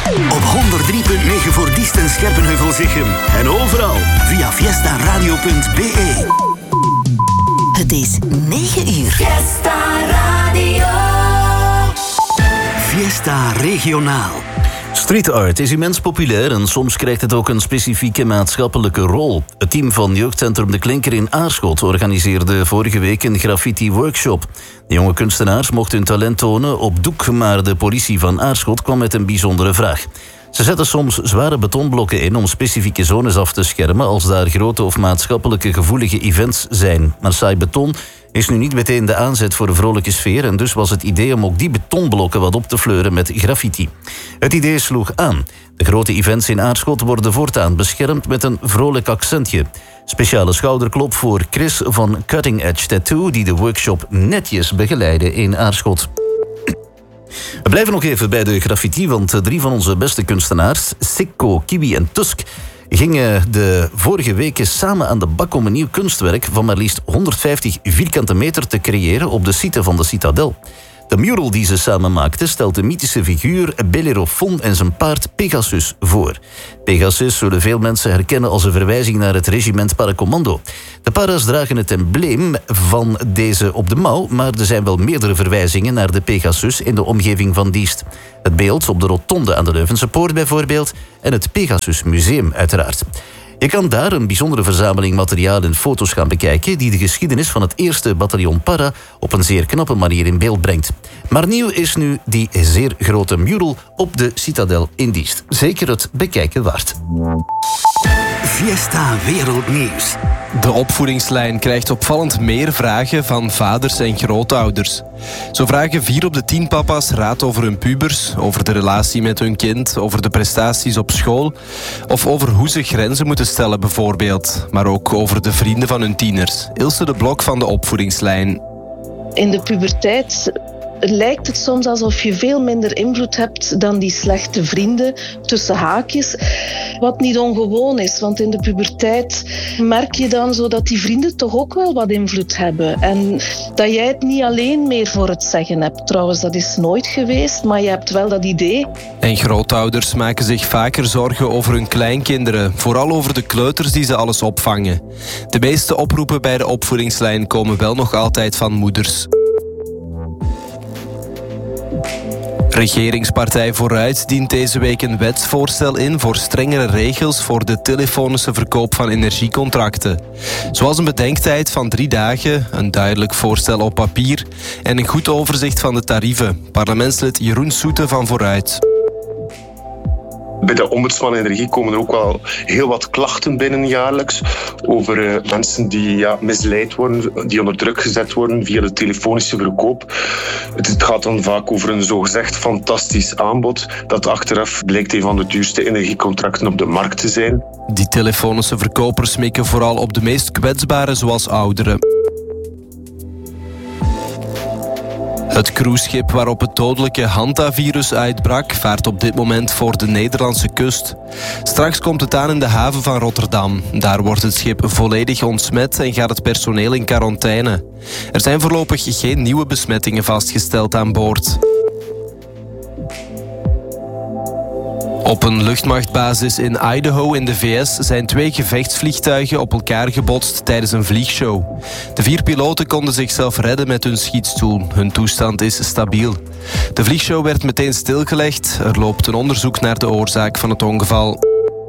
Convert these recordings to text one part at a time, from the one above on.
Op 103.9 voor Diest en Scherpenheuvel-Zichem. En overal via fiestaradio.be. Het is 9 uur. Fiesta Radio. Fiesta Regionaal. Street art is immens populair en soms krijgt het ook een specifieke maatschappelijke rol. Het team van Jeugdcentrum De Klinker in Aarschot organiseerde vorige week een graffiti-workshop. De jonge kunstenaars mochten hun talent tonen op doek, maar de politie van Aarschot kwam met een bijzondere vraag. Ze zetten soms zware betonblokken in om specifieke zones af te schermen als daar grote of maatschappelijke gevoelige events zijn. Maar saai beton is nu niet meteen de aanzet voor een vrolijke sfeer en dus was het idee om ook die betonblokken wat op te fleuren met graffiti. Het idee sloeg aan. De grote events in Aarschot worden voortaan beschermd met een vrolijk accentje. Speciale schouderklop voor Chris van Cutting Edge Tattoo die de workshop netjes begeleidde in Aarschot. We blijven nog even bij de graffiti, want 3 van onze beste kunstenaars, Sikko, Kiwi en Tusk, gingen de vorige weken samen aan de bak om een nieuw kunstwerk van maar liefst 150 vierkante meter te creëren op de site van de Citadel. De mural die ze samen maakten stelt de mythische figuur Bellerophon en zijn paard Pegasus voor. Pegasus zullen veel mensen herkennen als een verwijzing naar het regiment Paracommando. De paras dragen het embleem van deze op de mouw, maar er zijn wel meerdere verwijzingen naar de Pegasus in de omgeving van Diest. Het beeld op de rotonde aan de Leuvense Poort bijvoorbeeld en het Pegasus Museum uiteraard. Je kan daar een bijzondere verzameling materiaal en foto's gaan bekijken die de geschiedenis van het eerste bataljon Para op een zeer knappe manier in beeld brengt. Maar nieuw is nu die zeer grote mural op de Citadel in Diest. Zeker het bekijken waard. Fiesta Wereldnieuws. De opvoedingslijn krijgt opvallend meer vragen van vaders en grootouders. Zo vragen 4 op de 10 papa's raad over hun pubers, over de relatie met hun kind, over de prestaties op school of over hoe ze grenzen moeten stellen bijvoorbeeld. Maar ook over de vrienden van hun tieners. Ilse de Blok van de opvoedingslijn. In de puberteit lijkt het soms alsof je veel minder invloed hebt dan die slechte vrienden, tussen haakjes. Wat niet ongewoon is, want in de puberteit merk je dan zo dat die vrienden toch ook wel wat invloed hebben. En dat jij het niet alleen meer voor het zeggen hebt. Trouwens, dat is nooit geweest, maar je hebt wel dat idee. En grootouders maken zich vaker zorgen over hun kleinkinderen. Vooral over de kleuters die ze alles opvangen. De meeste oproepen bij de opvoedingslijn komen wel nog altijd van moeders. Regeringspartij Vooruit dient deze week een wetsvoorstel in voor strengere regels voor de telefonische verkoop van energiecontracten. Zoals een bedenktijd van 3 dagen, een duidelijk voorstel op papier en een goed overzicht van de tarieven. Parlementslid Jeroen Soete van Vooruit. Bij de ombudsman energie komen er ook wel heel wat klachten binnen jaarlijks over mensen die misleid worden, die onder druk gezet worden via de telefonische verkoop. Het gaat dan vaak over een zogezegd fantastisch aanbod dat achteraf blijkt een van de duurste energiecontracten op de markt te zijn. Die telefonische verkopers mikken vooral op de meest kwetsbaren zoals ouderen. Het cruiseschip waarop het dodelijke Hantavirus uitbrak vaart op dit moment voor de Nederlandse kust. Straks komt het aan in de haven van Rotterdam. Daar wordt het schip volledig ontsmet en gaat het personeel in quarantaine. Er zijn voorlopig geen nieuwe besmettingen vastgesteld aan boord. Op een luchtmachtbasis in Idaho in de VS zijn 2 gevechtsvliegtuigen op elkaar gebotst tijdens een vliegshow. De 4 piloten konden zichzelf redden met hun schietstoel. Hun toestand is stabiel. De vliegshow werd meteen stilgelegd. Er loopt een onderzoek naar de oorzaak van het ongeval.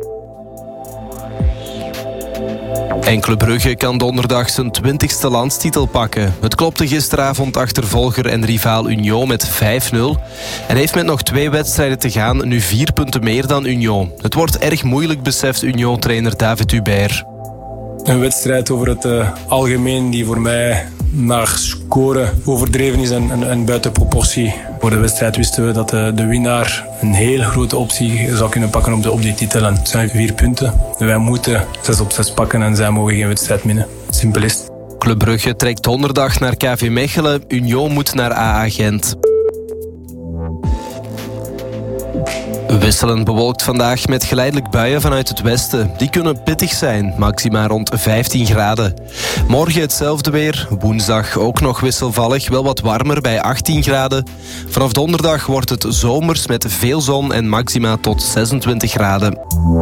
En Club Brugge kan donderdag zijn 20e landstitel pakken. Het klopte gisteravond achtervolger en rivaal Union met 5-0... en heeft met nog 2 wedstrijden te gaan nu 4 punten meer dan Union. Het wordt erg moeilijk, beseft Union-trainer David Hubert. Een wedstrijd over het algemeen die voor mij naar scoren overdreven is en buiten proportie. Voor de wedstrijd wisten we dat de winnaar een hele grote optie zou kunnen pakken op die titel. En het zijn 4 punten. Wij moeten 6 op 6 pakken en zij mogen geen wedstrijd winnen. Simpel is het. Club Brugge trekt donderdag naar KV Mechelen. Union moet naar AA Gent. Wisselend bewolkt vandaag met geleidelijk buien vanuit het westen. Die kunnen pittig zijn, maxima rond 15 graden. Morgen hetzelfde weer, woensdag ook nog wisselvallig, wel wat warmer bij 18 graden. Vanaf donderdag wordt het zomers met veel zon en maxima tot 26 graden.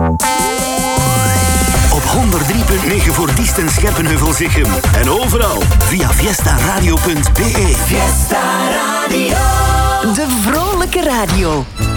Op 103.9 voor Diest en Scherpenheuvel-Zichem. En overal via fiestaradio.be. Fiesta Radio. De vrolijke radio.